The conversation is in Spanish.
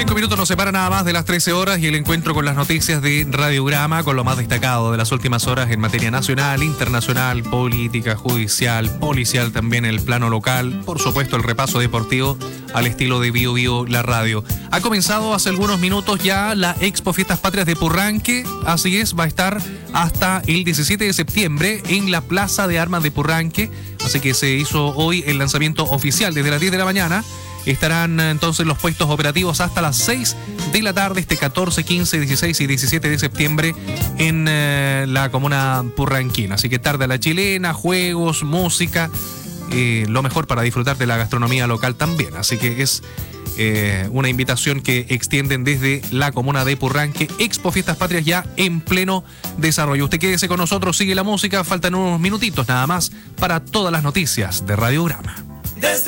5 minutos nos separa nada más de las 13 horas y el encuentro con las noticias de Radiograma, con lo más destacado de las últimas horas en materia nacional, internacional, política, judicial, policial, también el plano local, por supuesto el repaso deportivo al estilo de Bio Bio la radio. Ha comenzado hace algunos minutos ya la Expo Fiestas Patrias de Purranque, así es, va a estar hasta el 17 de septiembre en la Plaza de Armas de Purranque, así que se hizo hoy el lanzamiento oficial desde las 10 de la mañana. Estarán entonces los puestos operativos hasta las 6 de la tarde, este 14, 15, 16 y 17 de septiembre en la comuna purranquina. Así que tarde a la chilena, juegos, música, lo mejor para disfrutar de la gastronomía local también. Así que es una invitación que extienden desde la comuna de Purranque. Expo Fiestas Patrias ya en pleno desarrollo. Usted quédese con nosotros, sigue la música, faltan unos minutitos nada más para todas las noticias de Radiograma.